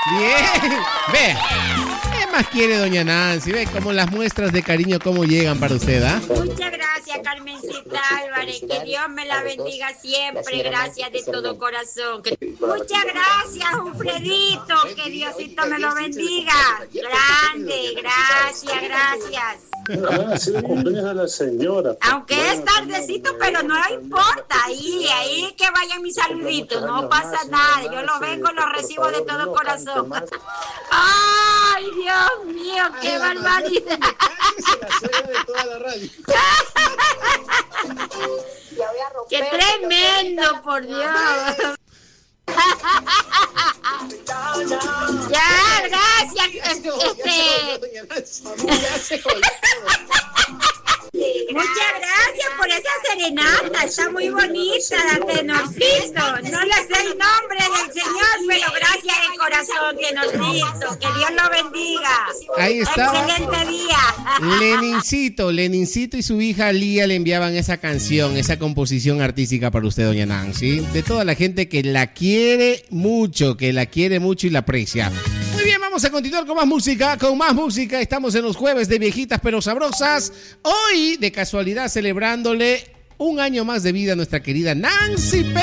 Bien. Ve. ¿Qué más quiere doña Nancy? Ve cómo las muestras de cariño cómo llegan para usted, ¿ah? Muchas gracias, Carmencita Álvarez. Que Dios me la bendiga siempre. Gracias de todo corazón. Muchas gracias, Ufredito. Que Diosito me lo bendiga. Grande, gracias, gracias. Ah, sí, cumpleaños a la señora. Aunque es tardecito, pero no importa. Ahí que vayan mis saluditos. No pasa nada. Yo lo vengo, lo recibo de todo corazón. Ay, Dios mío, qué barbaridad. Qué tremendo, por Dios. Ya, gracias. Muchas gracias por esa serenata, está muy bonita la Tenorcito. No le sé el nombre del señor, pero gracias de corazón, Tenorcito. Que Dios lo bendiga. Ahí está. Excelente día. Lenincito y su hija Lía le enviaban esa canción, esa composición artística para usted, doña Nancy. De toda la gente que la quiere mucho y la aprecia. Muy bien, vamos a continuar con más música. Estamos en los jueves de viejitas pero sabrosas. Hoy, de casualidad, celebrándole un año más de vida a nuestra querida Nancy